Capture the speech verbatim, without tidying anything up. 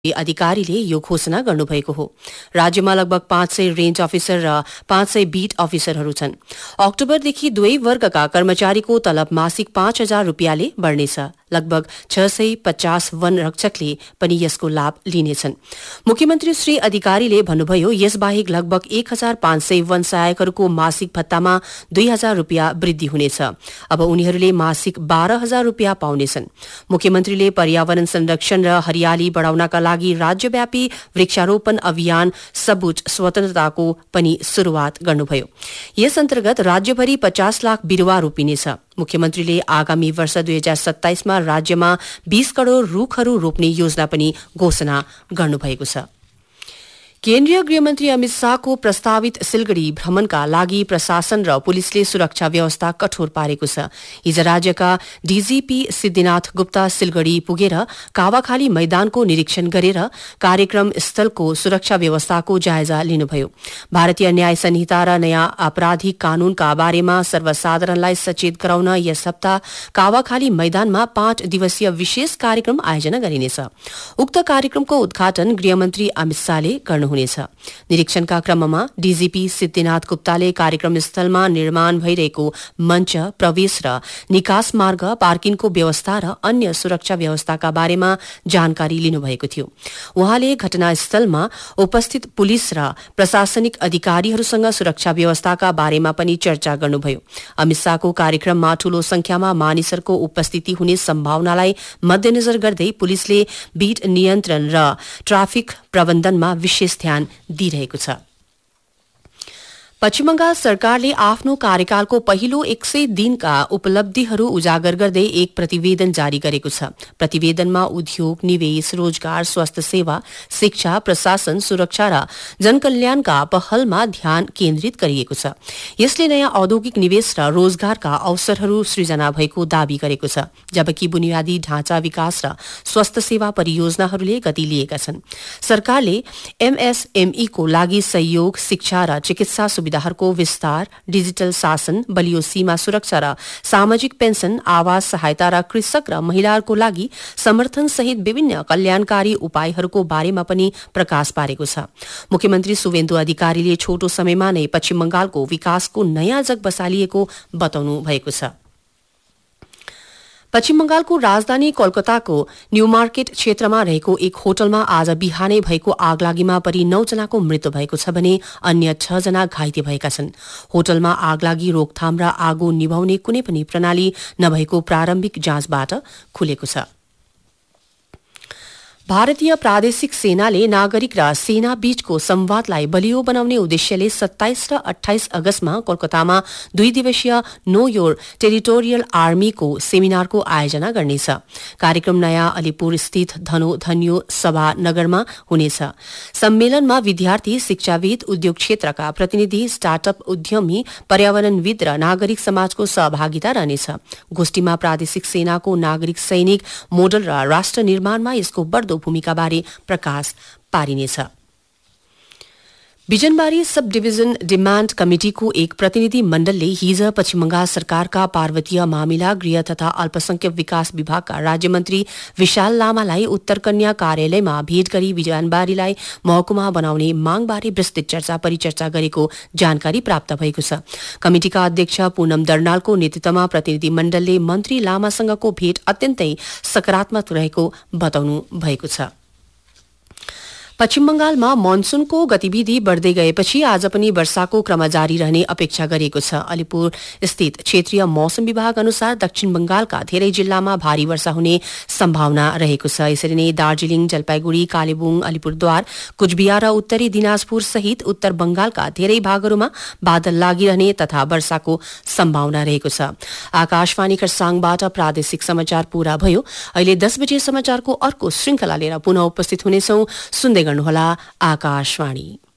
अधिकारीले यो घोषणा गर्नुभएको हो। राज्यमा लगभग पाँच सय रेन्ज अफिसर र पाँच सय बीट अफिसरहरू छन्। अक्टोबरदेखि दुवै वर्गका कर्मचारीको तलब मासिक पाँच हजार रुपियाँले बढ्नेछ। लगभग छ सय पचास वन रक्षकले पनि यसको लाभ लिनेछन्। मुख्यमन्त्री श्री अधिकारीले भन्नुभयो, यसबाहेक लगभग एक हजार पाँच सय वन सहायकहरूको मासिक भत्तामा दुई हजार रुपियाँ वृद्धि हुनेछ। अब उनीहरूले मासिक बाह्र हजार रुपियाँ पाउनेछन्। मुख्यमन्त्रीले पर्यावरण संरक्षण र हरियाली बढ़ाउनका लागि राज्यव्यापी वृक्षारोपण अभियान सबुज स्वतन्त्रताको पनि शुरूआत गर्नुभयो। यस अन्तर्गत राज्यभरि पचास लाख बिरुवा रोपिनेछ। मुख्यमन्त्रीले आगामी वर्ष दुई हजार सत्ताइसमा राज्यमा बीस करोड़ रूखहरू रोप्ने योजना पनि घोषणा गर्नुभएको छ। केन्द्रीय गृहमन्त्री अमित शाहको प्रस्तावित सिलगढ़ी भ्रमणका लागि प्रशासन र पुलिसले सुरक्षा व्यवस्था कठोर पारेको छ। हिज राज्यका डीजीपी सिद्धिनाथ गुप्ता सिलगढ़ी पुगेर कावाखाली मैदानको निरीक्षण गरेर कार्यक्रम स्थलको सुरक्षा व्यवस्थाको जायजा लिनुभयो। भारतीय न्याय संहिता र नयाँ आपराधिक कानूनका बारेमा सर्वसाधारणलाई सचेत गराउन यस हप्ता कावाखाली मैदानमा पाँच दिवसीय विशेष कार्यक्रम आयोजना गरिनेछ। उक्त कार्यक्रमको उद्घाटन गृहमन्त्री अमित शाहले गर्नु हुनेछ। निरीक्षणका क्रममा डीजीपी सिद्धिनाथ गुप्ताले कार्यक्रम स्थलमा निर्माण भइरहेको मञ्च, प्रवेश र निकास मार्ग, पार्किङको व्यवस्था र अन्य सुरक्षा व्यवस्थाका बारेमा जानकारी लिनुभएको थियो। उहाँले घटनास्थलमा उपस्थित पुलिस र प्रशासनिक अधिकारीहरूसँग सुरक्षा व्यवस्थाका बारेमा पनि चर्चा गर्नुभयो। अमित शाहको कार्यक्रममा ठूलो संख्यामा मानिसहरूको उपस्थिति हुने सम्भावनालाई मध्यनजर गर्दै पुलिसले बीट नियन्त्रण र ट्राफिक प्रबन्धनमा विशेष ध्यान दिइरहेको छ। पश्चिम बंगाल सरकारले आफ्नो कार्यकालको पहिलो एक सय दिनका उपलब्धिहरू उजागर गर्दै एक प्रतिवेदन जारी गरेको छ। प्रतिवेदनमा उद्योग, निवेश, रोजगार, स्वास्थ्य सेवा, शिक्षा, प्रशासन, सुरक्षा र जनकल्याणका पहलमा ध्यान केन्द्रित गरिएको छ। यसले नयाँ औद्योगिक निवेश र रोजगारका अवसरहरू सृजना भएको दावी गरेको छ, जबकि बुनियादी ढाँचा विकास र स्वास्थ्य सेवा परियोजनाहरूले गति लिएका छन्। सरकारले एमएसएमई को लागि सहयोग, शिक्षा र चिकित्सा सुविधाहरूको विस्तार, डिजिटल शासन, बलियो सीमा सुरक्षा र सामाजिक पेन्सन, आवास सहायता र कृषक र महिलाहरूको लागि समर्थन सहित विभिन्न कल्याणकारी उपायहरूको बारेमा पनि प्रकाश पारेको छ। मुख्यमन्त्री सुवेन्दु अधिकारीले छोटो समयमा नै पश्चिम बंगालको विकासको नयाँ जग बसालिएको बताउनु भएको छ। पश्चिम बंगालको राजधानी कोलकाताको न्यू मार्केट क्षेत्रमा रहेको एक होटलमा आज बिहानै भएको आगलागीमा परि नौ जनाको मृत्यु भएको छ भने अन्य छ जना घाइते भएका छन्। होटलमा आगलागी रोकथाम र आगो निभाउने कुनै पनि प्रणाली नभएको प्रारम्भिक जाँचबाट खुलेको छ। भारतीय प्रादेशिक सेनाले नागरिक र सेना बीचको संवादलाई बलियो बनाउने उद्देश्यले सत्ताइस र अठाइस अगस्तमा कोलकातामा दुई दिवसीय नो योर टेरिटोरियल आर्मीको सेमिनारको आयोजना गर्नेछ। कार्यक्रम नयाँ अलीपुर स्थित धनो धन्यो सभा नगरमा हुनेछ। सम्मेलनमा विद्यार्थी, शिक्षाविद, उद्योग क्षेत्रका प्रतिनिधि, स्टार्टअप उद्यमी, पर्यावरणविद र नागरिक समाजको सहभागिता रहनेछ। गोष्ठीमा प्रादेशिक सेनाको नागरिक सैनिक मोडल र राष्ट्र निर्माणमा यसको बढ्दो भूमिका बारे प्रकाश पारिनेछ। बिजनबारी सब डिभिजन डिमाण्ड कमिटिको एक प्रतिनिधि मण्डलले हिज पश्चिम बंगाल सरकारका पार्वतीय मामिला, गृह तथा अल्पसंख्यक विकास विभागका राज्यमन्त्री विशाल लामालाई उत्तर कन्या कार्यालयमा भेट गरी बिजनबारीलाई महकुमा बनाउने मागबारे विस्तृत चर्चा परिचर्चा गरेको जानकारी प्राप्त भएको छ। कमिटिका अध्यक्ष पूनम दर्नालको नेतृत्वमा प्रतिनिधि मण्डलले मन्त्री लामासँगको भेट अत्यन्तै सकारात्मक रहेको बताउनु भएको छ। पश्चिम बंगालमा मनसूनको गतिविधि बढ़दै गएपछि आज पनि वर्षाको क्रम जारी रहने अपेक्षा गरिएको छ। अलीपुर स्थित क्षेत्रीय मौसम विभाग अनुसार दक्षिण बंगालका धेरै जिल्लामा भारी वर्षा हुने सम्भावना रहेको छ। यसरी नै दार्जीलिङ, जलपाईगुड़ी, कालेबुङ, अलिपुरद्वार, कुचबिहार र उत्तरी दिनाजपुर सहित उत्तर बंगालका धेरै भागहरूमा बादल लागिरहने तथा वर्षाको सम्भावना रहेको छ। आकाशवाणी खरसाङबाट प्रादेशिक समाचार पूरा भयो। अहिले दस बजे समाचारको अर्को श्रृंखला लिएर पुनः उपस्थित हुनेछौं। सुन्दै गर्नुहोला आकाशवाणी।